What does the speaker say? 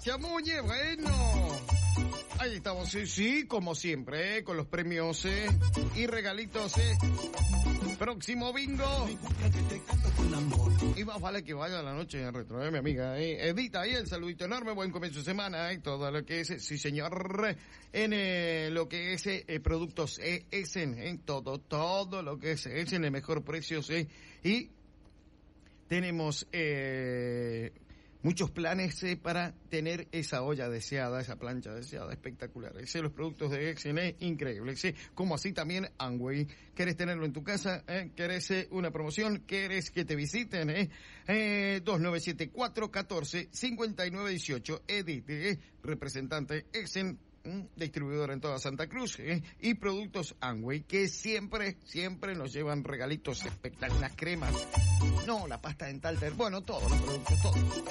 Gracias, Muñe. Bueno, ahí estamos, sí, como siempre, con los premios y regalitos. Próximo bingo. Y más vale que vaya a la noche en retro, mi amiga. Edita ahí el saludito enorme, buen comienzo de semana. Todo lo que es, sí señor, en lo que es productos Essen, todo lo que es Essen, el mejor precio, y tenemos muchos planes para tener esa olla deseada, esa plancha deseada, espectacular. Los productos de Essen es increíble. Como así también Amway. ¿Quieres tenerlo en tu casa? ¿Quieres una promoción? ¿Quieres que te visiten? 2974-14-5918. Edith, representante Essen, distribuidor en toda Santa Cruz, y productos Amway, que siempre nos llevan regalitos espectaculares, las cremas, no, la pasta dental, bueno, todos los productos, todo.